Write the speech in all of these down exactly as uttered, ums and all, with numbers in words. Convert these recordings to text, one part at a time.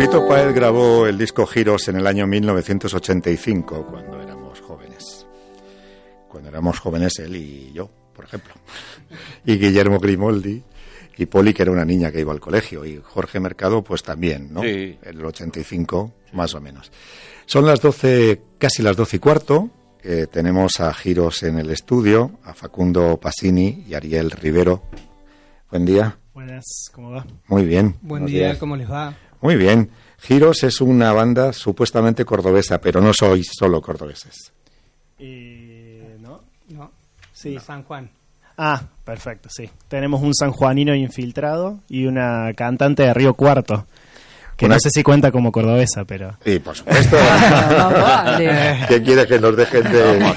Fito Páez grabó el disco Giros en el año mil novecientos ochenta y cinco, cuando éramos jóvenes. Cuando éramos jóvenes él y yo, por ejemplo. Y Guillermo Grimoldi, y Poli, que era una niña que iba al colegio, y Jorge Mercado, pues también, ¿no? Sí. En el ochenta y cinco, más o menos. Son las doce, casi las doce y cuarto. Eh, tenemos a Giros en el estudio, a Facundo Pasini y Ariel Rivero. Buen día. Buenas, ¿cómo va? Muy bien. Buen día, días. ¿Cómo les va? Muy bien. Giros es una banda supuestamente cordobesa, pero no sois solo cordobeses. Eh, ¿No? No, Sí. San Juan. Ah, perfecto, sí. Tenemos un sanjuanino infiltrado y una cantante de Río Cuarto, que Una... no sé si cuenta como cordobesa, pero... Sí, por supuesto. Vale. ¿Qué quiere que nos dejen de,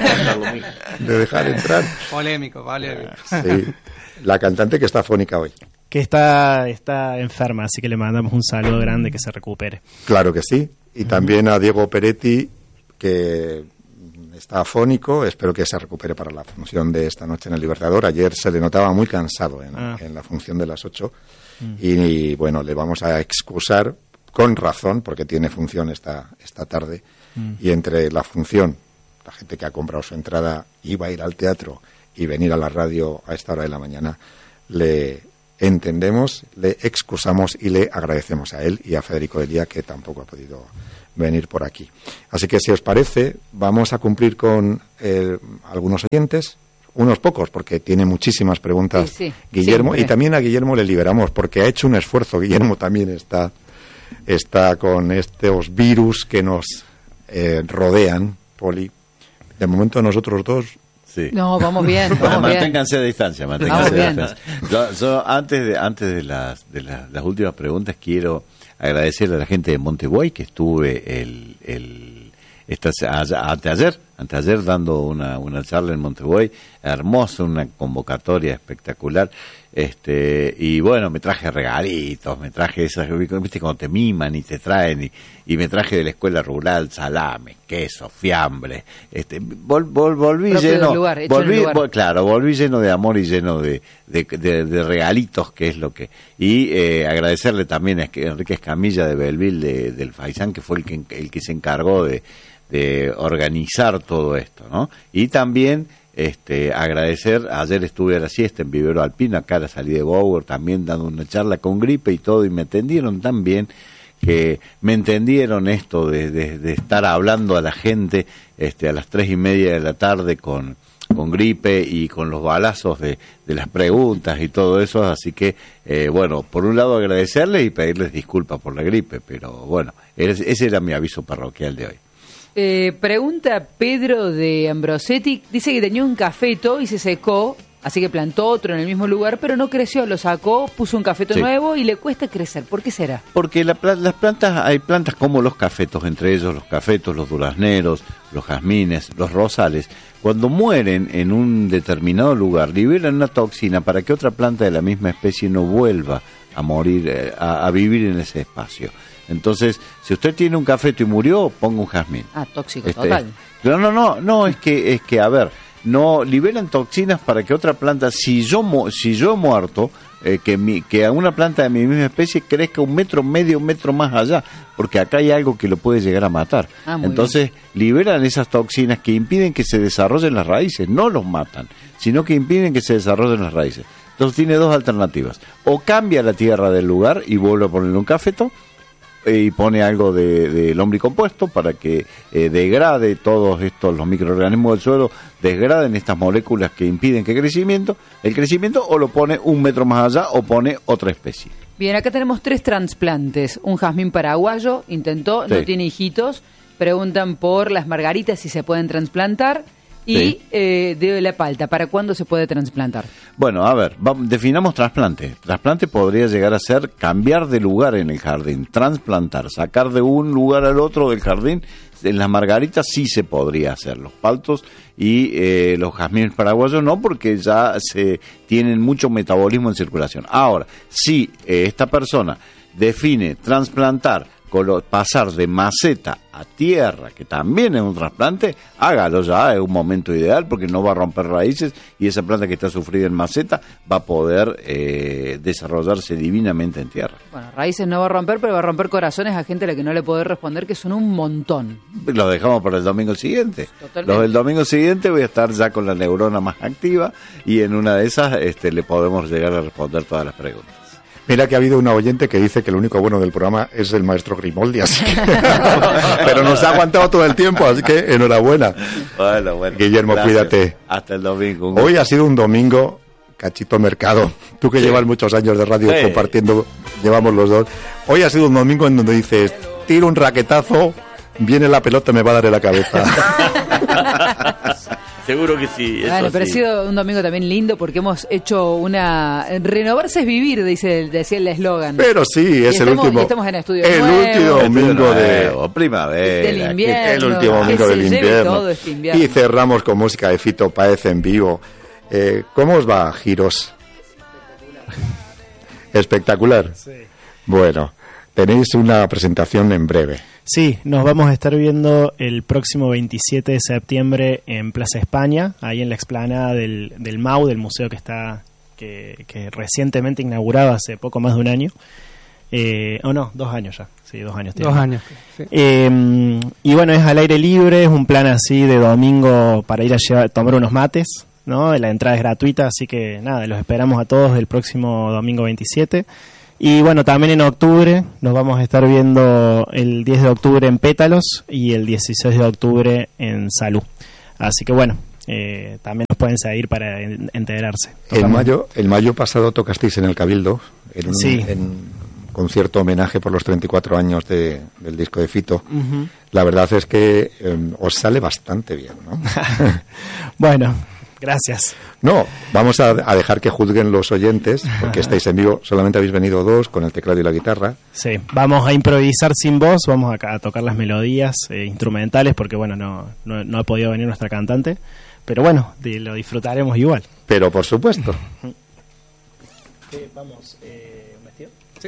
de dejar entrar? Polémico, polémico. Sí. La cantante que está afónica hoy. Que está, está enferma, así que le mandamos un saludo grande, que se recupere. Claro que sí. Y también a Diego Peretti, que está afónico. Espero que se recupere para la función de esta noche en el Libertador. Ayer se le notaba muy cansado en, ah. en la función de las ocho. Mm. Y, y bueno, le vamos a excusar con razón, porque tiene función esta, esta tarde. Mm. Y entre la función, la gente que ha comprado su entrada iba a ir al teatro y venir a la radio a esta hora de la mañana, le entendemos, le excusamos y le agradecemos a él y a Federico Delía, que tampoco ha podido venir por aquí. Así que, si os parece, vamos a cumplir con eh, algunos oyentes, unos pocos, porque tiene muchísimas preguntas, sí, sí, Guillermo, siempre. Y también a Guillermo le liberamos, porque ha hecho un esfuerzo. Guillermo también está, está con estos virus que nos eh, rodean, Poli. De momento nosotros dos... Sí. No, vamos bien, vamos bien. Manténganse a distancia, manténganse Vamos a bien. distancia. Yo, yo antes de antes de las de las, las últimas preguntas quiero agradecerle a la gente de Montebuey, que estuve el el esta anteayer, anteayer dando una una charla en Montebuey, hermosa, una convocatoria espectacular. Este, y bueno, me traje regalitos, me traje esas, viste, cuando te miman y te traen, y, y me traje de la escuela rural salame, queso, fiambre, este, vol, vol, volví Propio lleno, del lugar, hecho volví, en el lugar. vol, claro, volví lleno de amor y lleno de, de, de, de regalitos, que es lo que, y eh, agradecerle también a Enrique Escamilla de Belleville, de, del Faisán, que fue el que, el que se encargó de, de organizar todo esto, ¿no? Y también Este, agradecer, ayer estuve a la siesta en Vivero Alpino, acá a la salida de Bower, también dando una charla con gripe y todo, y me entendieron tan bien, que me entendieron esto de, de, de estar hablando a la gente este, a las tres y media de la tarde con, con gripe y con los balazos de, de las preguntas y todo eso, así que, eh, bueno, por un lado agradecerles y pedirles disculpas por la gripe, pero bueno, ese era mi aviso parroquial de hoy. Eh, pregunta Pedro de Ambrosetti, dice que tenía un cafeto y se secó, así que plantó otro en el mismo lugar, pero no creció, lo sacó, puso un cafeto Sí. nuevo y le cuesta crecer. ¿Por qué será? Porque la, las plantas, hay plantas como los cafetos, entre ellos los cafetos, los durazneros, los jazmines, los rosales, cuando mueren en un determinado lugar, liberan una toxina para que otra planta de la misma especie no vuelva a morir, eh, a, a vivir en ese espacio. Entonces, si usted tiene un cafeto y murió, ponga un jazmín. Ah, tóxico, Este, total. No, no, no, no, es que, es que, a ver, no liberan toxinas para que otra planta, si yo mu- si yo he muerto, eh, que mi, que a una planta de mi misma especie crezca un metro, medio metro más allá, porque acá hay algo que lo puede llegar a matar. Ah, muy Entonces, liberan esas toxinas que impiden que se desarrollen las raíces, no los matan, sino que impiden que se desarrollen las raíces. Entonces tiene dos alternativas: o cambia la tierra del lugar y vuelve a ponerle un cafeto, y pone algo de, de lombricompuesto para que eh, degrade todos estos, los microorganismos del suelo, degraden estas moléculas que impiden que crecimiento, el crecimiento, o lo pone un metro más allá o pone otra especie. Bien, acá tenemos tres trasplantes. Un jazmín paraguayo, intentó, no Sí. tiene hijitos. Preguntan por las margaritas si se pueden trasplantar. Y Sí. eh, de la palta, ¿para cuándo se puede trasplantar? Bueno, a ver, vamos, definamos trasplante. Trasplante podría llegar a ser cambiar de lugar en el jardín, trasplantar, sacar de un lugar al otro del jardín. En las margaritas sí se podría hacer, los paltos y eh, los jazmines paraguayos no, porque ya se tienen mucho metabolismo en circulación. Ahora, si eh, esta persona define trasplantar colo- pasar de maceta a tierra, que también es un trasplante, hágalo ya, es un momento ideal porque no va a romper raíces y esa planta que está sufrida en maceta va a poder eh, desarrollarse divinamente en tierra. Bueno, raíces no va a romper, pero va a romper corazones a gente a la que no le puede responder, que son un montón. Lo dejamos para el domingo siguiente. Totalmente. Los del domingo siguiente voy a estar ya con la neurona más activa y en una de esas este, le podemos llegar a responder todas las preguntas. Mira que ha habido una oyente que dice que lo único bueno del programa es el maestro Grimaldi, así que... pero nos ha aguantado todo el tiempo, así que enhorabuena. Bueno, bueno. Guillermo, Gracias. cuídate. Hasta el domingo. Hoy ha sido un domingo cachito mercado. Tú que Sí. llevas muchos años de radio Sí. compartiendo, llevamos los dos. Hoy ha sido un domingo en donde dices, tiro un raquetazo, viene la pelota y me va a dar en la cabeza. Seguro que sí. Eso Bueno, pero ha sí. sido un domingo también lindo porque hemos hecho una... Renovarse es vivir, dice, decía el eslogan. Pero sí, es Y el estamos- último. y estamos en estudio el nuevo. último domingo de... Nuevo, primavera. Del invierno. El último Que domingo se del lleve invierno. todo este invierno. Y cerramos con música de Fito Páez en vivo. Eh, ¿Cómo os va, Giros? Espectacular. Bueno, tenéis una presentación en breve. Sí, nos vamos a estar viendo el próximo veintisiete de septiembre en Plaza España, ahí en la explanada del, del M A U, del museo que está que, que recientemente inaugurado hace poco más de un año. Eh, o no, dos años ya. Sí, dos años. tiene. Dos años. Sí. Eh, y bueno, es al aire libre, es un plan así de domingo para ir a llevar, tomar unos mates, ¿no? La entrada es gratuita, así que nada, los esperamos a todos el próximo domingo veintisiete. Y bueno, también en octubre nos vamos a estar viendo el diez de octubre en Pétalos y el dieciséis de octubre en Salud. Así que bueno, eh, también nos pueden seguir para en- enterarse. En Tocamos- mayo, el mayo pasado tocasteis en el Cabildo, en un, Sí. en un concierto homenaje por los treinta y cuatro años de- del disco de Fito. Ujú. La verdad es que eh, os sale bastante bien, ¿no? Bueno, gracias. No, vamos a, a dejar que juzguen los oyentes, porque estáis en vivo, solamente habéis venido dos, con el teclado y la guitarra. Sí, vamos a improvisar sin voz, vamos acá a tocar las melodías eh, instrumentales porque bueno, no, no, no ha podido venir nuestra cantante, pero bueno, de- lo disfrutaremos igual. Pero por supuesto, Vamos, eh, ¿un vestido? Sí.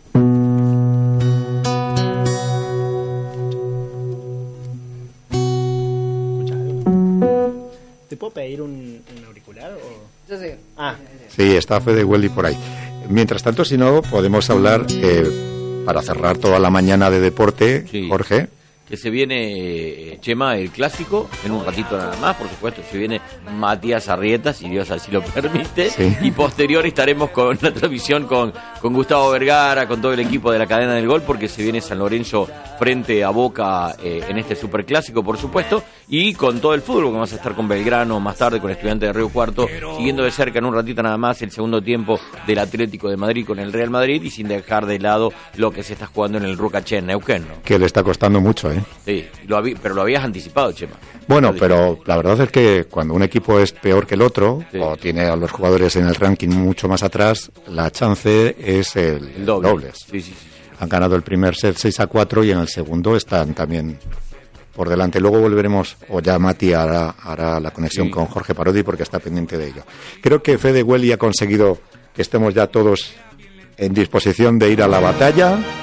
¿Te puedo pedir un, un auricular o...? Yo sé. Ah, sí, está Fede Welly por ahí. Mientras tanto, si no, podemos hablar, eh, para cerrar toda la mañana de deporte, Sí. Jorge. Que se viene, eh, Chema, el clásico, en un ratito nada más, por supuesto, se viene Matías Arrieta, si Dios así lo permite, Sí. y posterior estaremos con la transmisión con, con Gustavo Vergara, con todo el equipo de la cadena del gol, porque se viene San Lorenzo frente a Boca eh, en este superclásico, por supuesto, y con todo el fútbol, que vamos a estar con Belgrano más tarde, con Estudiantes de Río Cuarto, siguiendo de cerca en un ratito nada más el segundo tiempo del Atlético de Madrid con el Real Madrid, y sin dejar de lado lo que se está jugando en el Rucaché, en Neuquén, ¿no? Que le está costando mucho, ¿eh? Sí, lo habí- pero lo habías anticipado, Chema. Bueno, Lo pero la verdad es que cuando un equipo es peor que el otro, Sí. o tiene a los jugadores en el ranking mucho más atrás, la chance es el, El doble. dobles. Sí, sí, sí. Han ganado el primer set seis a cuatro y en el segundo están también por delante. Luego volveremos, o ya Mati hará, hará la conexión Sí. con Jorge Parodi porque está pendiente de ello. Creo que Fede Welly ha conseguido que estemos ya todos en disposición de ir a la batalla.